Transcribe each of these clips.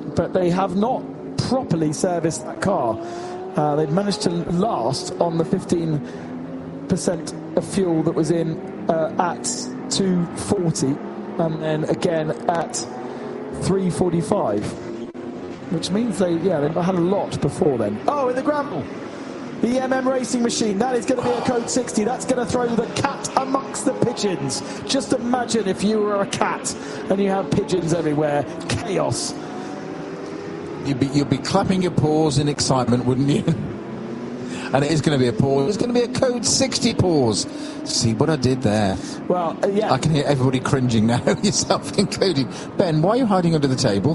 but they have not properly serviced that car. They've managed to last on the 15% of fuel that was in at 240, and then again at 345, which means they've had a lot before then. Oh, in the gravel, the Racing Machine, that is going to be a code 60. That's going to throw the cat amongst the pigeons. Just imagine if you were a cat and you have pigeons everywhere. Chaos. You'd be clapping your paws in excitement, wouldn't you? And it is going to be a pause. It's going to be a code 60 pause. See what I did there? Well, yeah. I can hear everybody cringing now, yourself included. Ben, why are you hiding under the table?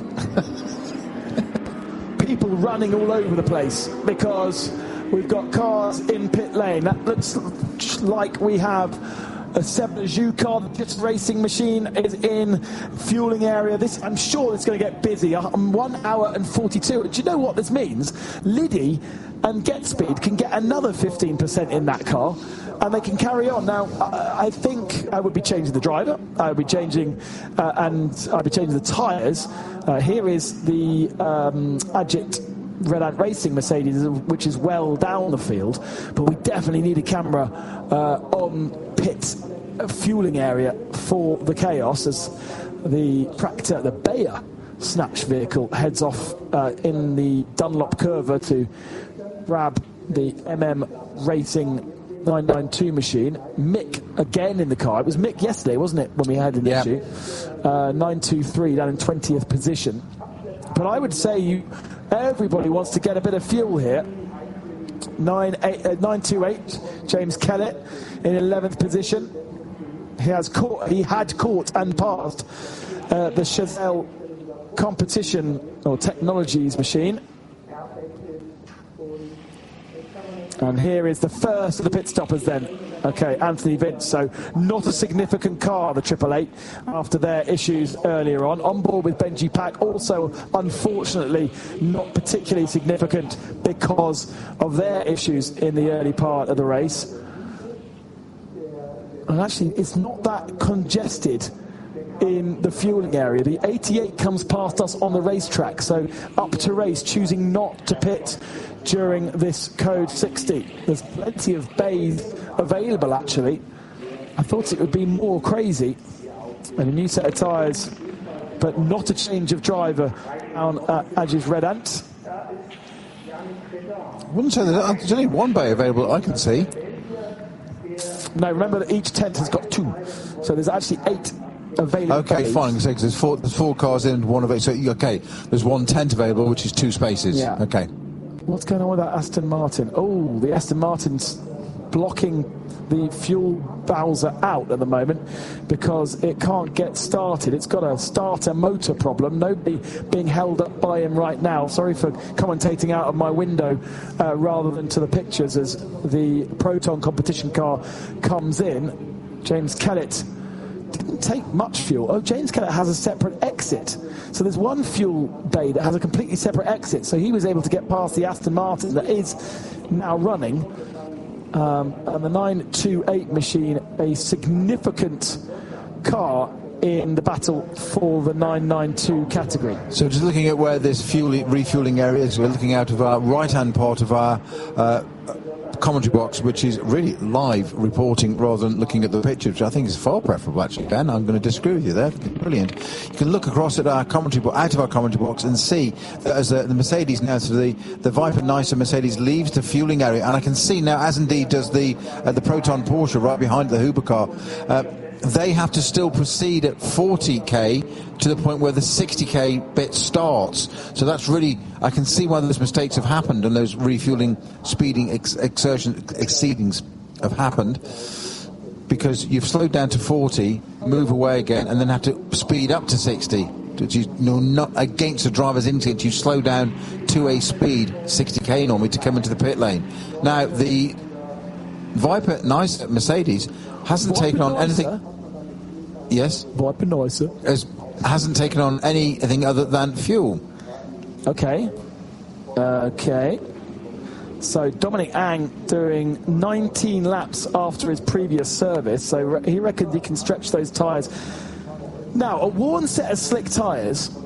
People running all over the place because we've got cars in pit lane. That looks like we have a Sebla car. The Racing Machine is in fueling area. I'm sure it's going to get busy. 1 hour and 42. Do you know what this means? Liddy and GetSpeed can get another 15% in that car, and they can carry on. Now, I think I would be changing the driver. I would be changing, and I'd be changing the tyres. Here is the Agit Red Ant Racing Mercedes, which is well down the field, but we definitely need a camera on pit fueling area for the Chaos as the Practor, the Bayer Snatch vehicle, heads off in the Dunlop Curva to grab the Racing 992 machine. Mick again in the car. It was Mick yesterday, wasn't it, when we had an issue? 923 down in 20th position. But I would say everybody wants to get a bit of fuel here. 928, James Kellett in 11th position. He had caught and passed the Chazelle competition or technologies machine. And here is the first of the pit stoppers then. Okay, Anthony Vince. So not a significant car, the 888, after their issues earlier on. On board with Benji Pack, also unfortunately not particularly significant because of their issues in the early part of the race. And actually, it's not that congested in the fueling area. The 88 comes past us on the racetrack, so up to race, choosing not to pit during this code 60. There's plenty of bays available, actually. I thought it would be more crazy, and a new set of tyres, but not a change of driver down at Agis Red Ant. I wouldn't say there's only one bay available I can see. No, remember that each tent has got 2, so there's actually 8 available. Okay, bays. fine, because there's four cars in, one of it. So okay, there's one tent available, which is 2 spaces. Yeah. Okay. What's going on with that Aston Martin? Oh, the Aston Martin's blocking the fuel Bowser out at the moment because it can't get started. It's got a starter motor problem. Nobody being held up by him right now. Sorry for commentating out of my window rather than to the pictures as the Proton competition car comes in. James Kellett didn't take much fuel. Oh, James Kellett has a separate exit. So there's one fuel bay that has a completely separate exit. So he was able to get past the Aston Martin that is now running. And the 928 machine, a significant car in the battle for the 992 category. So just looking at where this refueling area is, we're looking out of our right-hand part of our commentary box, which is really live reporting rather than looking at the picture, which I think is far preferable, actually, Ben. I'm going to disagree with you there. Brilliant. You can look across at our commentary out of our commentary box and see that as the Mercedes now, so the Viper Nicer Mercedes leaves the fueling area, and I can see now, as indeed does the Proton Porsche right behind the Huber car, they have to still proceed at 40k to the point where the 60k bit starts. So that's really, I can see why those mistakes have happened and those refueling, speeding, exceedings have happened, because you've slowed down to 40, move away again, and then have to speed up to 60. Which is not against the driver's instinct. You slow down to a speed, 60k normally, to come into the pit lane. Now, the Viper Nicer Mercedes hasn't taken on anything. Yes? Viper Nicer. Hasn't taken on anything other than fuel. Okay. So Dominic Ang doing 19 laps after his previous service, so he reckoned he can stretch those tyres. Now, a worn set of slick tyres